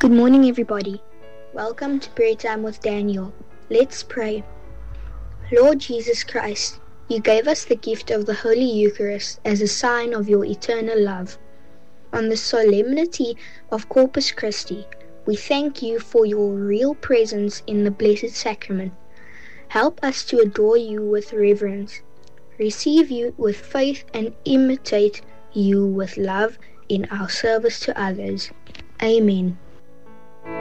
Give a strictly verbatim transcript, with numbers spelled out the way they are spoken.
Good morning, everybody. Welcome to Prayer Time with Daniel. Let's pray. Lord Jesus Christ, you gave us the gift of the Holy Eucharist as a sign of your eternal love. On the solemnity of Corpus Christi, we thank you for your real presence in the Blessed Sacrament. Help us to adore you with reverence, receive you with faith, and imitate you with love in our service to others. Amen.